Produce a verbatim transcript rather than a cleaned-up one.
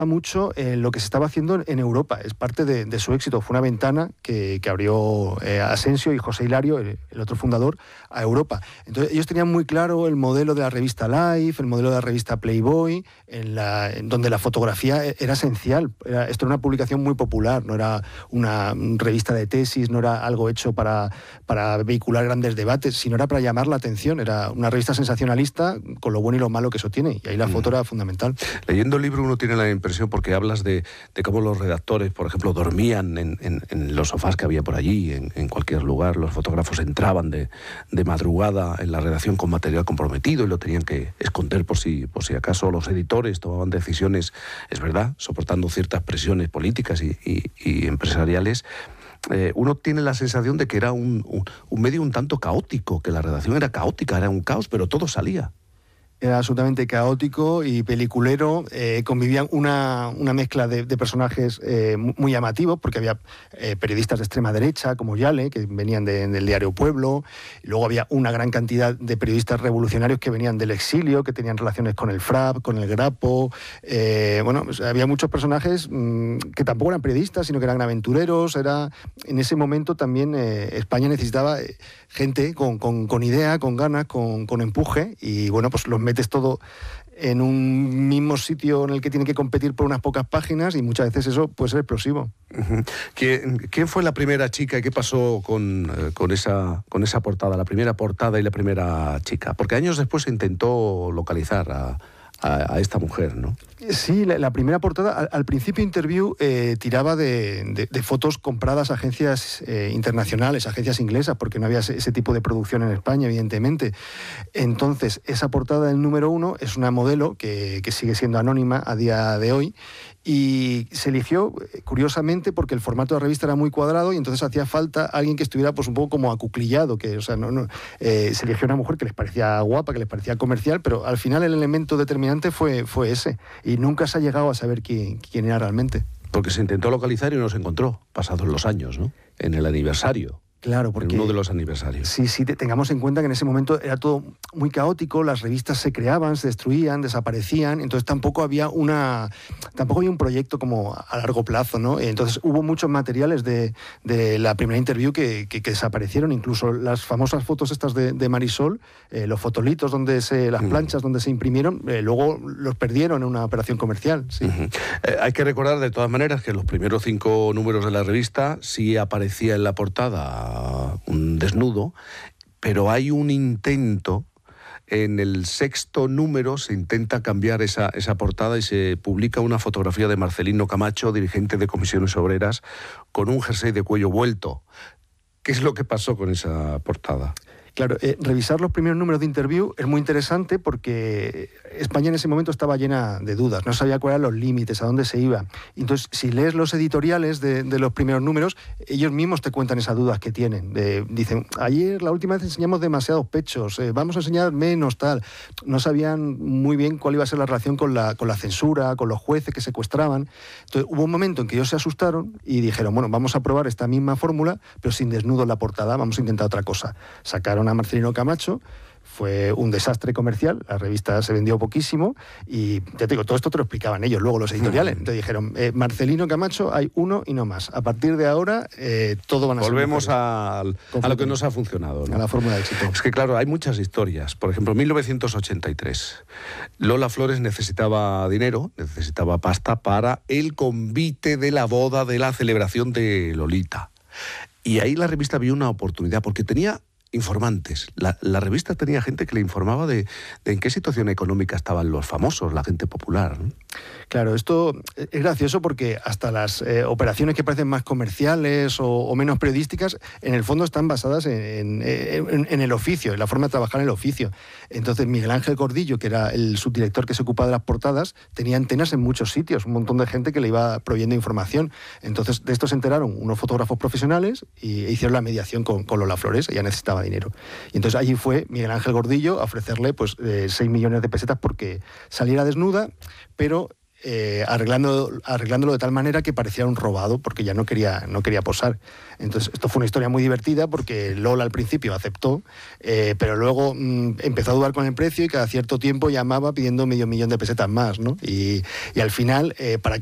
mucho en lo que se estaba haciendo en Europa. Es parte de, de su éxito. Fue una ventana que, que abrió eh, Asensio y José Hilario, el, el otro fundador, a Europa. Entonces ellos tenían muy claro el modelo de la revista Life, el modelo de la revista Playboy, en, la, en donde la fotografía era esencial. Era, esto era una publicación muy popular, no era una revista de tesis, no era algo hecho para, para vehicular grandes debates, sino era para llamar la atención. Era una revista sensacionalista con lo bueno y lo malo que eso tiene. Y ahí la foto mm. era fundamental. Leyendo el libro uno tiene la impresión, porque hablas de, de cómo los redactores, por ejemplo, dormían en, en, en los sofás que había por allí, en, en cualquier lugar. Los fotógrafos entraban de, de madrugada en la redacción con material comprometido y lo tenían que esconder por si, por si acaso. Los editores tomaban decisiones, es verdad, soportando ciertas presiones políticas y, y, y empresariales. Eh, uno tiene la sensación de que era un, un, un medio un tanto caótico, que la redacción era caótica, era un caos, pero todo salía. Era absolutamente caótico y peliculero. Eh, convivían una, una mezcla de, de personajes eh, muy llamativos, porque había eh, periodistas de extrema derecha, como Yale, que venían de, del diario Pueblo. Y luego había una gran cantidad de periodistas revolucionarios que venían del exilio, que tenían relaciones con el F R A P, con el Grapo. Eh, bueno, pues había muchos personajes mmm, que tampoco eran periodistas, sino que eran aventureros. Era, en ese momento también eh, España necesitaba gente con, con, con idea, con ganas, con, con empuje. Y bueno, pues los metes todo en un mismo sitio en el que tiene que competir por unas pocas páginas y muchas veces eso puede ser explosivo. Uh-huh. ¿Quién, ¿Quién fue la primera chica y qué pasó con, eh, con, esa, con esa portada, la primera portada y la primera chica? Porque años después se intentó localizar a, a, a esta mujer, ¿no? Sí, la, la primera portada, al, al principio Interview eh, tiraba de, de, de fotos compradas a agencias eh, internacionales, agencias inglesas, porque no había ese, ese tipo de producción en España, evidentemente. Entonces, esa portada del número uno es una modelo que, que sigue siendo anónima a día de hoy, y se eligió, curiosamente, porque el formato de la revista era muy cuadrado y entonces hacía falta alguien que estuviera pues un poco como acuclillado, que, o sea, no, no, eh, se eligió una mujer que les parecía guapa, que les parecía comercial, pero al final el elemento determinante fue, fue ese, y nunca se ha llegado a saber quién, quién era realmente. Porque se intentó localizar y no se encontró, pasados los años, ¿no? En el aniversario. Claro, porque... En uno de los aniversarios. Sí, sí, tengamos en cuenta que en ese momento era todo muy caótico, las revistas se creaban, se destruían, desaparecían, entonces tampoco había una tampoco había un proyecto como a largo plazo, ¿no? Entonces hubo muchos materiales de, de la primera Interview que, que, que desaparecieron, incluso las famosas fotos estas de, de Marisol, eh, los fotolitos, donde se, las planchas donde se imprimieron, eh, luego los perdieron en una operación comercial. Sí. Uh-huh. eh, hay que recordar de todas maneras que en los primeros cinco números de la revista sí aparecía en la portada un desnudo, pero hay un intento, en el sexto número se intenta cambiar esa, esa portada y se publica una fotografía de Marcelino Camacho, dirigente de Comisiones Obreras, con un jersey de cuello vuelto. ¿Qué es lo que pasó con esa portada? Claro, eh, revisar los primeros números de Interview es muy interesante porque España en ese momento estaba llena de dudas, no sabía cuáles eran los límites, a dónde se iba. Entonces, si lees los editoriales de, de los primeros números, ellos mismos te cuentan esas dudas que tienen. De, dicen, ayer, la última vez enseñamos demasiados pechos, eh, vamos a enseñar menos, tal. No sabían muy bien cuál iba a ser la relación con la, con la censura, con los jueces que secuestraban. Entonces, hubo un momento en que ellos se asustaron y dijeron, bueno, vamos a probar esta misma fórmula, pero sin desnudo en la portada, vamos a intentar otra cosa. Sacaron a Marcelino Camacho, fue un desastre comercial, la revista se vendió poquísimo y ya te digo, todo esto te lo explicaban ellos, luego los editoriales. Entonces dijeron, eh, Marcelino Camacho hay uno y no más. A partir de ahora eh, todo van a ser Volvemos a, a lo que nos ha funcionado, ¿no? A la fórmula de éxito. Es que claro, hay muchas historias. Por ejemplo, en mil novecientos ochenta y tres, Lola Flores necesitaba dinero, necesitaba pasta para el convite de la boda de la celebración de Lolita. Y ahí la revista vio una oportunidad, porque tenía informantes. La, la revista tenía gente que le informaba de, de en qué situación económica estaban los famosos, la gente popular, ¿no? Claro, esto es gracioso porque hasta las eh, operaciones que parecen más comerciales o, o menos periodísticas, en el fondo están basadas en, en, en el oficio, en la forma de trabajar en el oficio. Entonces Miguel Ángel Gordillo, que era el subdirector que se ocupaba de las portadas, tenía antenas en muchos sitios, un montón de gente que le iba proveyendo información. Entonces de esto se enteraron unos fotógrafos profesionales y hicieron la mediación con, con Lola Flores, ella necesitaba dinero. Y entonces allí fue Miguel Ángel Gordillo a ofrecerle pues eh, seis millones de pesetas porque saliera desnuda, pero eh, arreglando, arreglándolo de tal manera que pareciera un robado, porque ya no quería, no quería posar. Entonces, esto fue una historia muy divertida porque Lola al principio aceptó, eh, pero luego mmm, empezó a dudar con el precio y cada cierto tiempo llamaba pidiendo medio millón de pesetas más, ¿no? Y, y al final, eh, para